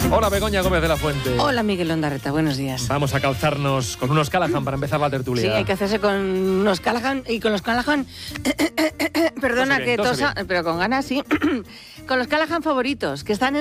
Hola, Begoña Gómez de la Fuente. Hola, Miguel Ondarreta, buenos días. Vamos a calzarnos con unos Callahan para empezar la tertulia. Sí, hay que hacerse con unos Callahan y con los Callahan... Perdona Tose bien, que tose tosa, bien. pero con ganas, sí. Con los Callahan favoritos, que están en